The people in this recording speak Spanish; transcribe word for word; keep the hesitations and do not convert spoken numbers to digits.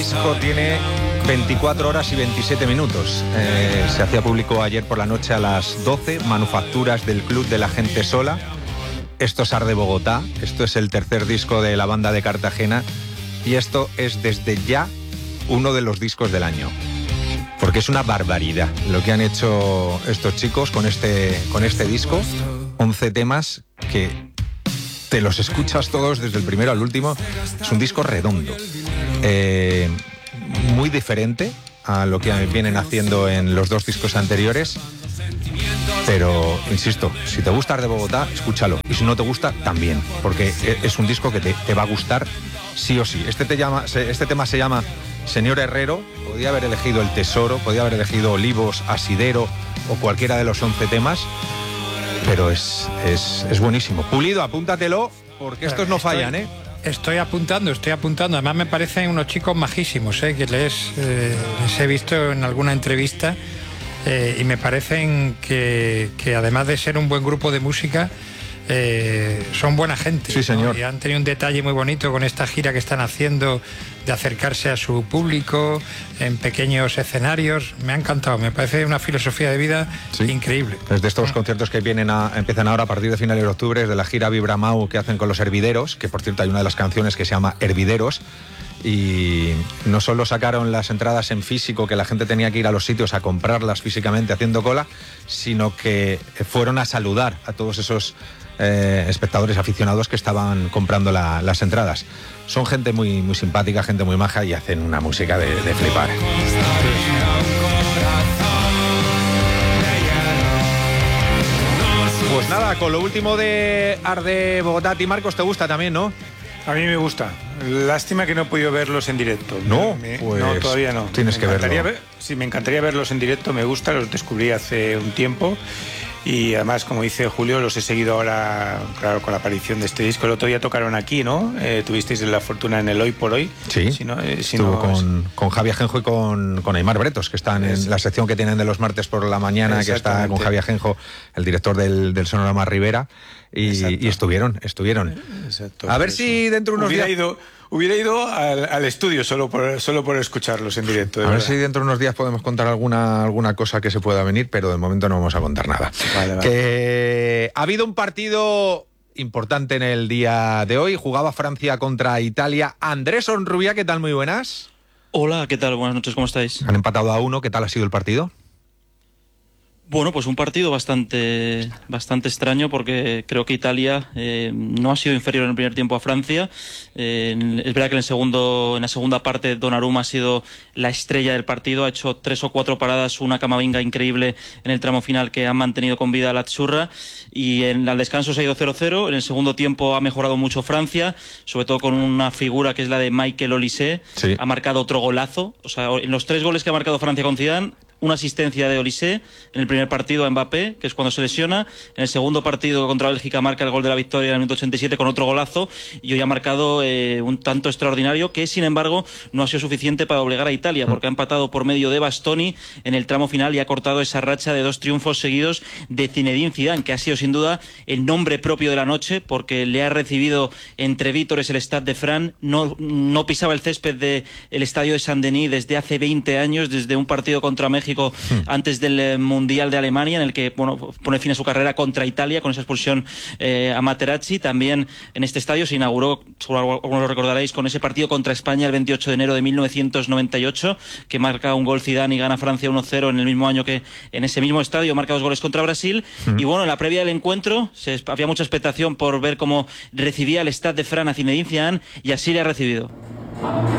disco tiene veinticuatro horas y veintisiete minutos. Eh, se hacía público ayer por la noche a las doce, Manufacturas del Club de la Gente Sola. Esto es Arde Bogotá, esto es el tercer disco de la banda de Cartagena y esto es desde ya uno de los discos del año. Porque es una barbaridad lo que han hecho estos chicos con este, con este disco. once temas que te los escuchas todos desde el primero al último. Es un disco redondo. Eh, muy diferente a lo que vienen haciendo en los dos discos anteriores. Pero, insisto, si te gusta Arde Bogotá, escúchalo. Y si no te gusta, también. Porque es un disco que te, te va a gustar sí o sí. Este, te llama, este tema se llama Señor Herrero. Podía haber elegido El Tesoro, podía haber elegido Olivos, Asidero o cualquiera de los once temas. Pero es, es, es buenísimo. Pulido, apúntatelo, porque estos no fallan, ¿eh? Estoy apuntando, estoy apuntando. Además me parecen unos chicos majísimos, ¿eh? Que les, eh, les he visto en alguna entrevista eh, y me parecen que, que además de ser un buen grupo de música, eh, son buena gente. Sí, señor. ¿no? Y han tenido un detalle muy bonito con esta gira que están haciendo de acercarse a su público en pequeños escenarios. Me ha encantado, me parece una filosofía de vida sí. increíble. Desde estos conciertos que vienen a, empiezan ahora a partir de finales de octubre, de la gira Vibramau que hacen con los Hervideros, que por cierto hay una de las canciones que se llama Hervideros, y no solo sacaron las entradas en físico, que la gente tenía que ir a los sitios a comprarlas físicamente haciendo cola, sino que fueron a saludar a todos esos eh, espectadores aficionados que estaban comprando la, las entradas. Son gente muy, muy simpática, gente muy maja y hacen una música de, de flipar. Pues nada, con lo último de Arde Bogotá, a ti, Marcos, te gusta también, ¿no? A mí me gusta. Lástima que no he podido verlos en directo. No, me, pues no, todavía no. Tienes me que verlo. Ver, sí, me encantaría verlos en directo, me gusta, los descubrí hace un tiempo. Y además, como dice Julio, los he seguido ahora, claro, con la aparición de este disco. El otro día tocaron aquí, ¿no? Eh, tuvisteis la fortuna en el Hoy por Hoy. Sí, si no, eh, si estuvo no, con, con Javi Ajenjo y con, con Aimar Bretos, que están en la sección que tienen de los martes por la mañana, que está con Javi Ajenjo, el director del, del Sonorama Rivera, y, y estuvieron, estuvieron. Exacto, a ver eso. si dentro de unos Hubiera días... Ido, hubiera ido al, al estudio solo por, solo por escucharlos en directo. De a verdad. ver si dentro de unos días podemos contar alguna, alguna cosa que se pueda venir, pero de momento no vamos a contar nada. Vale, vale. Que ha habido un partido importante en el día de hoy. Jugaba Francia contra Italia. Andrés Onrubia, ¿qué tal? Muy buenas. Hola, ¿qué tal? Buenas noches, ¿cómo estáis? Han empatado a uno. ¿Qué tal ha sido el partido? Bueno, pues un partido bastante, bastante extraño porque creo que Italia eh, no ha sido inferior en el primer tiempo a Francia. Eh, es verdad que en, el segundo, en la segunda parte Donnarumma ha sido la estrella del partido, ha hecho tres o cuatro paradas, una camavinga increíble en el tramo final que han mantenido con vida a la Azzurra, y en el descanso se ha ido cero cero. En el segundo tiempo ha mejorado mucho Francia, sobre todo con una figura que es la de Michael Olise. Sí. Ha marcado otro golazo. O sea, en los tres goles que ha marcado Francia con Zidane, una asistencia de Olise en el primer partido a Mbappé, que es cuando se lesiona. En el segundo partido contra Bélgica marca el gol de la victoria en el minuto ochenta y siete con otro golazo, y hoy ha marcado eh, un tanto extraordinario que, sin embargo, no ha sido suficiente para obligar a Italia, porque ha empatado por medio de Bastoni en el tramo final y ha cortado esa racha de dos triunfos seguidos de Zinedine Zidane, que ha sido sin duda el nombre propio de la noche, porque le ha recibido entre vítores el Stade de France. No, no pisaba el césped del estadio de Saint-Denis desde hace veinte años, desde un partido contra México antes del Mundial de Alemania, en el que bueno, pone fin a su carrera contra Italia con esa expulsión eh, a Materazzi. También en este estadio se inauguró, seguro algunos lo recordaréis, con ese partido contra España el veintiocho de enero de mil novecientos noventa y ocho, que marca un gol Zidane y gana Francia uno cero en el mismo año, que en ese mismo estadio marca dos goles contra Brasil. Uh-huh. Y bueno, en la previa del encuentro se, había mucha expectación por ver cómo recibía el Stade de France a Zinedine Zidane, y así le ha recibido.